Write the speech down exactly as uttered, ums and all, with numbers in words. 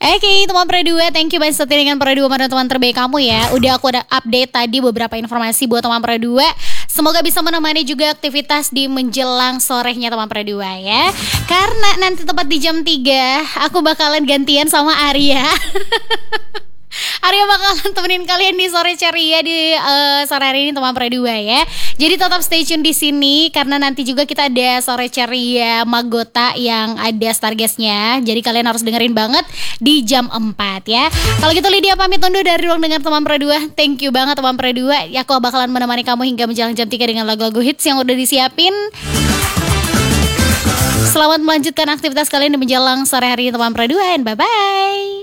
Oke, teman Pro dua, thank you banget setia dengan Pro dua teman terbaik kamu ya. Udah aku ada update tadi beberapa informasi buat teman Pro dua. Semoga bisa menemani juga aktivitas di menjelang sorenya teman Pro dua ya. Karena nanti tepat di jam tiga aku bakalan gantian sama Arya. Arya bakalan temenin kalian di sore ceria di uh, sore hari ini teman Pro dua ya. Jadi tetap stay tune di sini karena nanti juga kita ada sore ceria Magota yang ada Stargaznya. Jadi kalian harus dengerin banget di jam empat ya. Kalau gitu Lydia pamit undur dari ruang dengar teman Pro dua. Thank you banget teman Pro dua. Ya aku bakalan menemani kamu hingga menjelang jam tiga dengan lagu-lagu hits yang udah disiapin. Selamat melanjutkan aktivitas kalian di menjelang sore hari teman Pro dua. Bye bye.